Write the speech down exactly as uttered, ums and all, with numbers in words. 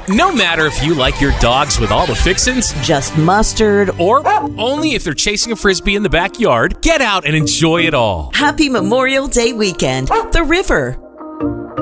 No matter if you like your dogs with all the fixins, just mustard, or only if they're chasing a Frisbee in the backyard, get out and enjoy it all. Happy Memorial Day weekend. The River.